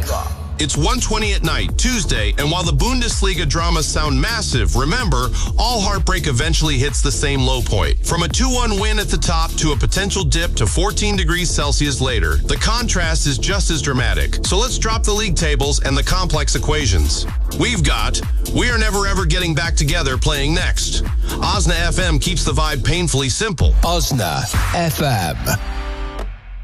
It's 1:20 at night, Tuesday, and while the Bundesliga dramas sound massive, remember, all heartbreak eventually hits the same low point. From a 2-1 win at the top to a potential dip to 14 degrees Celsius later, the contrast is just as dramatic. So let's drop the league tables and the complex equations. We've got We Are Never Ever Getting Back Together playing next. Osna FM keeps the vibe painfully simple. Osna FM.